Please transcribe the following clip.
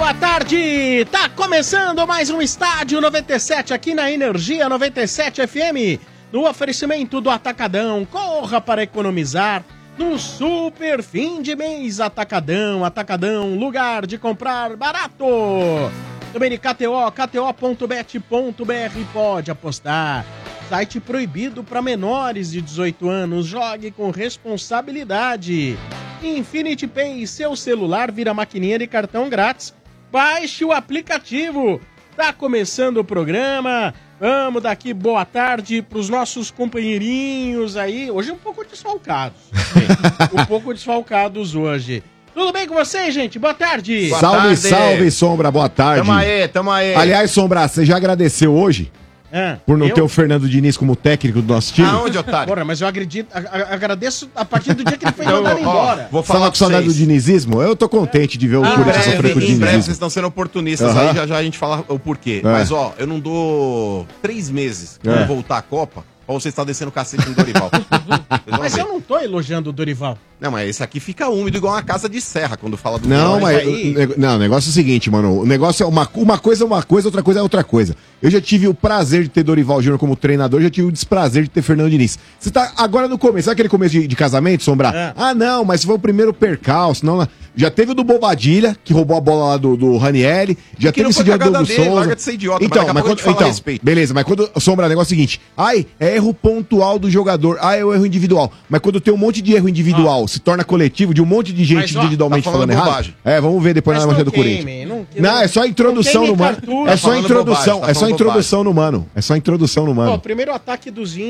boa tarde! Tá começando mais um Estádio 97 aqui na Energia 97 FM. No oferecimento do Atacadão, corra para economizar no super fim de mês Atacadão. Atacadão, lugar de comprar barato. Também de KTO, kto.bet.br, pode apostar. Site proibido para menores de 18 anos, jogue com responsabilidade. Infinity Pay, seu celular vira maquininha de cartão grátis. Baixe o aplicativo. Tá começando o programa. Vamos daqui, boa tarde para os nossos companheirinhos aí. Hoje um pouco desfalcados. Um pouco desfalcados hoje. Tudo bem com vocês, gente? Boa tarde. Boa tarde. Salve, Sombra, boa tarde. Tamo aí. Aliás, Sombra, você já agradeceu hoje? Por não ter o Fernando Diniz como técnico do nosso time? Aonde, otário? Porra, mas eu agradeço a partir do dia que ele foi mandado embora. Vou falar com saudade do dinizismo? Eu tô contente de ver o Corinthians sofrer com o dinizismo. Em breve vocês estão sendo oportunistas aí, já a gente fala o porquê. Mas ó, eu não dou 3 meses quando voltar a Copa, pra você estar descendo o cacete no Dorival. Mas eu não tô elogiando o Dorival. Não, mas esse aqui fica úmido igual uma casa de serra quando fala do Não, mas o negócio é o seguinte, mano. O negócio é uma coisa, outra coisa é outra coisa. Eu já tive o prazer de ter Dorival Júnior como treinador, já tive o desprazer de ter Fernando Diniz. Você tá agora no começo, sabe aquele começo de casamento, Sombra? Ah, não, mas foi o primeiro percalço, não. Já teve o do Bobadilha, que roubou a bola lá do Ranieri, já teve esse dia do Douglas Souza. Larga de ser idiota, então, beleza, mas quando, Sombra, o negócio é o seguinte, é erro pontual do jogador, é o erro individual, mas quando tem um monte de erro individual, se torna coletivo, de um monte de gente individualmente tá falando errado. Vamos ver depois na manchete do Corinthians. Não, é só introdução no mano. É só introdução no mano. É só introdução no mano. Ó, primeiro ataque dos